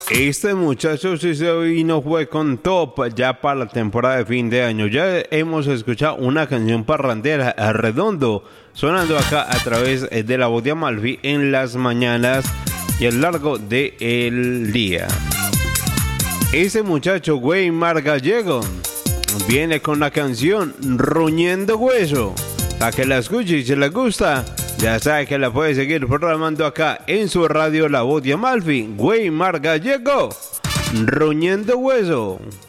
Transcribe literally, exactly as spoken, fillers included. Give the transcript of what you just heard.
Este muchacho sí se vino fue con top ya para la temporada de fin de año. Ya hemos escuchado una canción parrandera a redondo sonando acá a través de la voz de Amalfi en las mañanas y a lo largo del día. Ese muchacho Weimar Gallego viene con la canción Ruñendo Hueso. Para que la escuche y si le gusta, ya sabe que la puede seguir programando acá en su radio La Voz de Amalfi. Weimar Gallego, Ruñendo Hueso.